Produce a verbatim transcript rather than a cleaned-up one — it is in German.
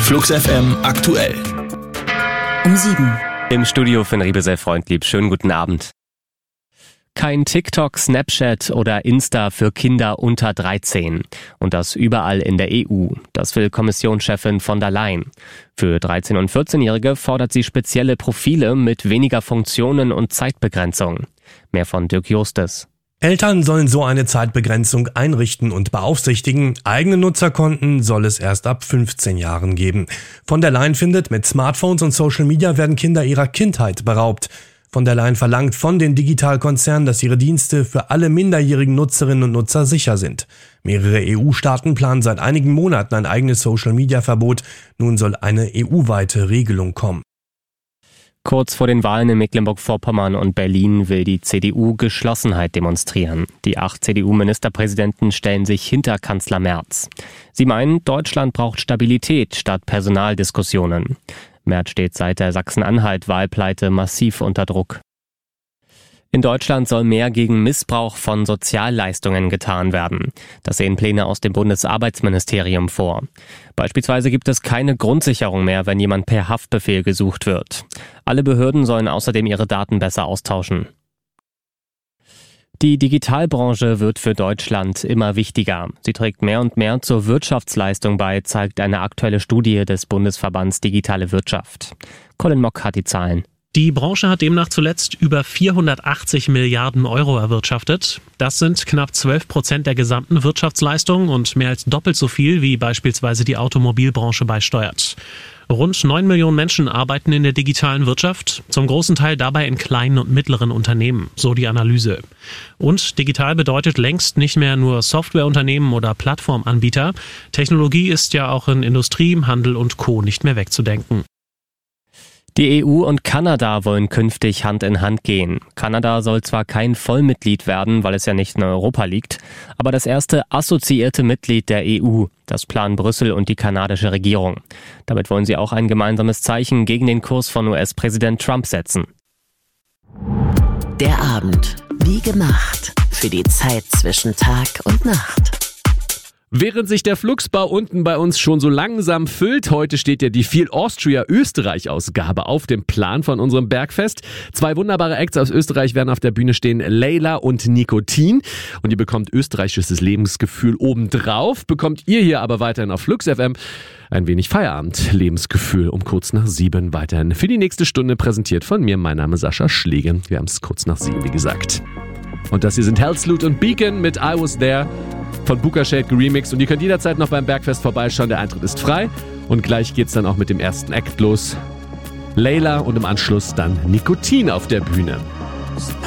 Flux F M aktuell. Um sieben. Im Studio für Riebe sehr freundlieb. Schönen guten Abend. Kein TikTok, Snapchat oder Insta für Kinder unter dreizehn. Und das überall in der E U. Das will Kommissionschefin von der Leyen. Für dreizehn- und vierzehnjährige fordert sie spezielle Profile mit weniger Funktionen und Zeitbegrenzung. Mehr von Dirk Justes. Eltern sollen so eine Zeitbegrenzung einrichten und beaufsichtigen. Eigene Nutzerkonten soll es erst ab fünfzehn Jahren geben. Von der Leyen findet, mit Smartphones und Social Media werden Kinder ihrer Kindheit beraubt. Von der Leyen verlangt von den Digitalkonzernen, dass ihre Dienste für alle minderjährigen Nutzerinnen und Nutzer sicher sind. Mehrere E U-Staaten planen seit einigen Monaten ein eigenes Social-Media-Verbot. Nun soll eine E U-weite Regelung kommen. Kurz vor den Wahlen in Mecklenburg-Vorpommern und Berlin will die C D U Geschlossenheit demonstrieren. Die acht C D U-Ministerpräsidenten stellen sich hinter Kanzler Merz. Sie meinen, Deutschland braucht Stabilität statt Personaldiskussionen. Merz steht seit der Sachsen-Anhalt-Wahlpleite massiv unter Druck. In Deutschland soll mehr gegen Missbrauch von Sozialleistungen getan werden. Das sehen Pläne aus dem Bundesarbeitsministerium vor. Beispielsweise gibt es keine Grundsicherung mehr, wenn jemand per Haftbefehl gesucht wird. Alle Behörden sollen außerdem ihre Daten besser austauschen. Die Digitalbranche wird für Deutschland immer wichtiger. Sie trägt mehr und mehr zur Wirtschaftsleistung bei, zeigt eine aktuelle Studie des Bundesverbands Digitale Wirtschaft. Colin Mock hat die Zahlen. Die Branche hat demnach zuletzt über vierhundertachtzig Milliarden Euro erwirtschaftet. Das sind knapp zwölf Prozent der gesamten Wirtschaftsleistung und mehr als doppelt so viel, wie beispielsweise die Automobilbranche beisteuert. Rund neun Millionen Menschen arbeiten in der digitalen Wirtschaft, zum großen Teil dabei in kleinen und mittleren Unternehmen, so die Analyse. Und digital bedeutet längst nicht mehr nur Softwareunternehmen oder Plattformanbieter. Technologie ist ja auch in Industrie, Handel und Co. nicht mehr wegzudenken. Die E U und Kanada wollen künftig Hand in Hand gehen. Kanada soll zwar kein Vollmitglied werden, weil es ja nicht in Europa liegt, aber das erste assoziierte Mitglied der E U. Das planen Brüssel und die kanadische Regierung. Damit wollen sie auch ein gemeinsames Zeichen gegen den Kurs von U S-Präsident Trump setzen. Der Abend. Wie gemacht. Für die Zeit zwischen Tag und Nacht. Während sich der Flugsbau unten bei uns schon so langsam füllt, heute steht ja die Feel Austria Österreich-Ausgabe auf dem Plan von unserem Bergfest. Zwei wunderbare Acts aus Österreich werden auf der Bühne stehen, Layla und Nikotin. Und ihr bekommt österreichisches Lebensgefühl obendrauf, bekommt ihr hier aber weiterhin auf Flux F M ein wenig Feierabend-Lebensgefühl um kurz nach sieben weiterhin. Für die nächste Stunde präsentiert von mir, mein Name ist Sascha Schlegel. Wir haben es kurz nach sieben, wie gesagt. Und das hier sind Hellsloot und Beacon mit I Was There von Bukashade geremixed. Und ihr könnt jederzeit noch beim Bergfest vorbeischauen, der Eintritt ist frei. Und gleich geht's dann auch mit dem ersten Act los. Layla und im Anschluss dann Nikotin auf der Bühne.